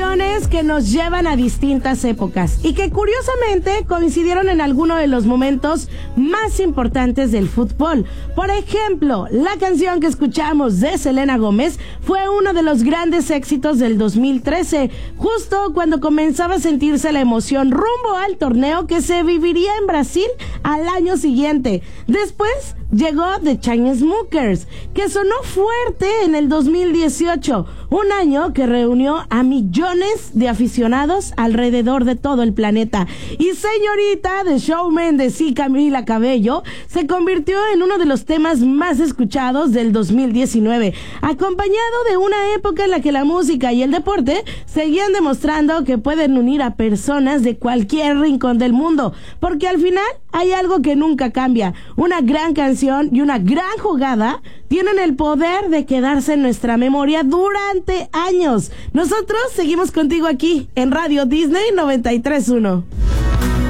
canciones que nos llevan a distintas épocas y que curiosamente coincidieron en alguno de los momentos más importantes del fútbol. Por ejemplo, la canción que escuchamos de Selena Gómez fue uno de los grandes éxitos del 2013, justo cuando comenzaba a sentirse la emoción rumbo al torneo que se viviría en Brasil al año siguiente. Después llegó The Chainsmokers, que sonó fuerte en el 2018, un año que reunió a millones de aficionados alrededor de todo el planeta. Y Señorita de Shawn Mendes y Camila Cabello se convirtió en uno de los temas más escuchados del 2019, acompañado de una época en la que la música y el deporte seguían demostrando que pueden unir a personas de cualquier rincón del mundo, porque al final hay algo que nunca cambia: una gran canción y una gran jugada tienen el poder de quedarse en nuestra memoria durante años. Nosotros seguimos contigo aquí en Radio Disney 93.1.